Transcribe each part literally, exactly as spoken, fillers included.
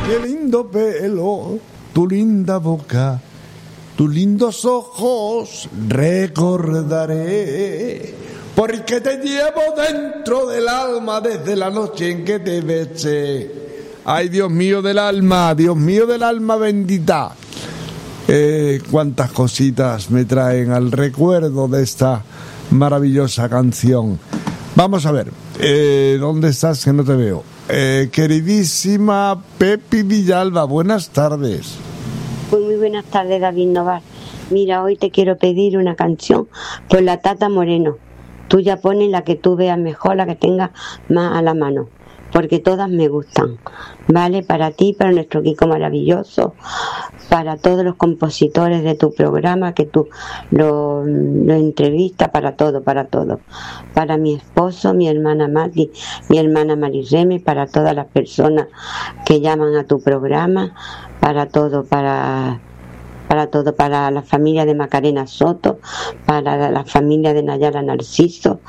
Qué lindo pelo, tu linda boca, tus lindos ojos recordaré, porque te llevo dentro del alma desde la noche en que te besé. Ay, Dios mío del alma, Dios mío del alma bendita. Eh, cuántas cositas me traen al recuerdo de esta maravillosa canción. Vamos a ver, eh, ¿dónde estás? Que no te veo. Eh, queridísima Pepi Villalba, buenas tardes. Pues muy buenas tardes, David Novar. Mira, hoy te quiero pedir una canción por la Tata Moreno. Tú ya pones la que tú veas mejor, la que tengas más a la mano, porque todas me gustan, ¿vale? Para ti, para nuestro Kiko maravilloso, para todos los compositores de tu programa que tú lo, lo entrevistas, para todo, para todo. Para mi esposo, mi hermana Mati, mi hermana Marireme, para todas las personas que llaman a tu programa, para todo, para... para todo, para la familia de Macarena Soto, para la, la familia de Nayara Narciso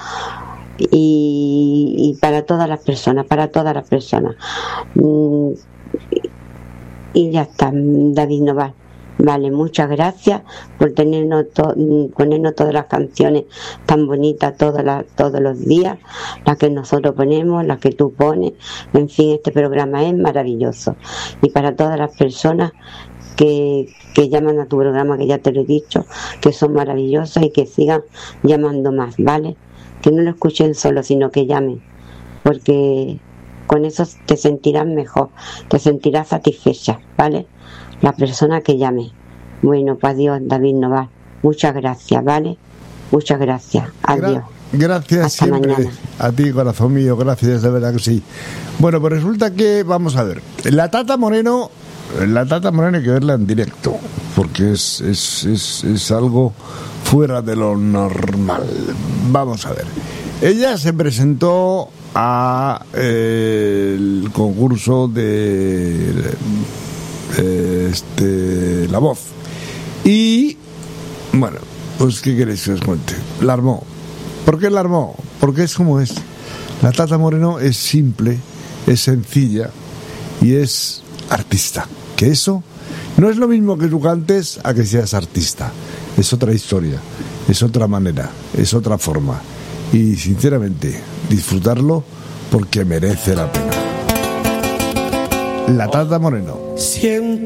y, y para todas las personas, para todas las personas. Mm, y ya está, David Noval. Vale, muchas gracias por tenernos to, ponernos todas las canciones tan bonitas todas las, todos los días, las que nosotros ponemos, las que tú pones. En fin, este programa es maravilloso. Y para todas las personas que, que llaman a tu programa, que ya te lo he dicho, que son maravillosas y que sigan llamando más, ¿vale? Que no lo escuchen solo, sino que llamen, porque con eso te sentirás mejor, te sentirás satisfecha, ¿vale? La persona que llame. Bueno, pues adiós, David Noval. Muchas gracias, ¿vale? Muchas gracias. Adiós. Gra- gracias Hasta siempre mañana. a ti, corazón mío. Gracias, de verdad que sí. Bueno, pues resulta que, vamos a ver, la Tata Moreno, la Tata Moreno hay que verla en directo, porque es, es, es, es algo fuera de lo normal. Vamos a ver. Ella se presentó a eh, el concurso de eh, este La Voz y bueno, pues qué queréis que os cuente, la armó. ¿Por qué la armó? Porque es como es. La Tata Moreno es simple, es sencilla y es artista, que eso no es lo mismo que tú cantes a que seas artista, es otra historia, es otra manera, es otra forma. Y sinceramente, disfrutarlo porque merece la pena. La Tata Moreno. Siento